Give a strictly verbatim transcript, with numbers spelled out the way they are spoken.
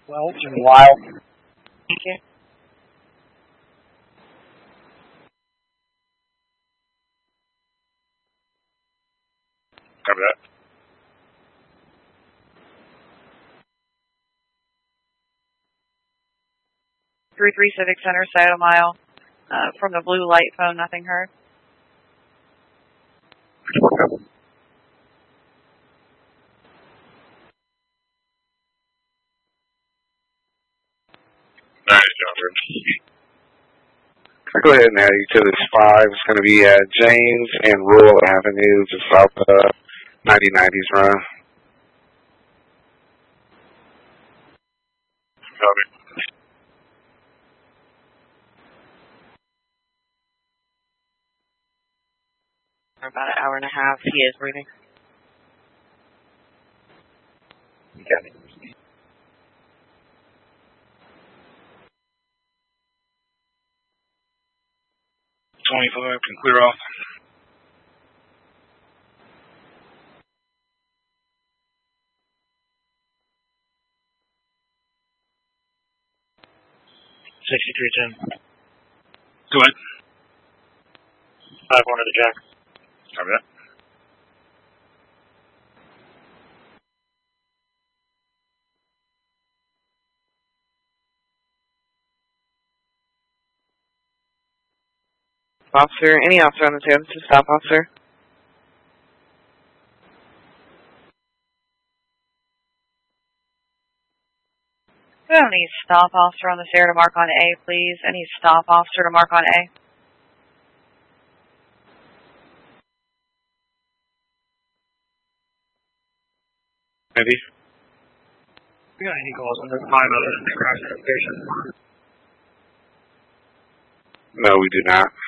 Welch and Wild. Thank you. Copy that. three three Civic Center, Sato Mile. Uh, from the blue light phone, nothing heard. Alright, John. I'll go ahead and add Utilities five. It's going to be at James and Rural Avenue, just south of ninety nineties run. Copy. For about an hour and a half, he is breathing. Okay. twenty-five can clear off. sixty-three ten. Go ahead. five one to the Jack. Copy that. Officer, any officer on the table to stop, officer? We don't need stop officer on the stair to mark on A, please. Any stop officer to mark on A. Maybe. We got any calls under five other than the crash notification? No, we do not.